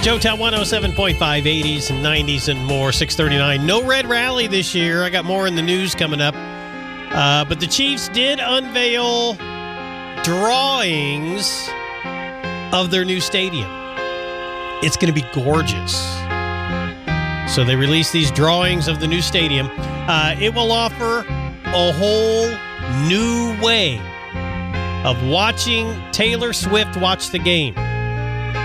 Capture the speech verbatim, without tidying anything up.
Joetown one oh seven point five, eighties and nineties and more, six thirty-nine. No red rally this year. I got more in the news coming up. Uh, but the Chiefs did unveil drawings of their new stadium. It's going to be gorgeous. So they released these drawings of the new stadium. Uh, it will offer a whole new way of watching Taylor Swift watch the game.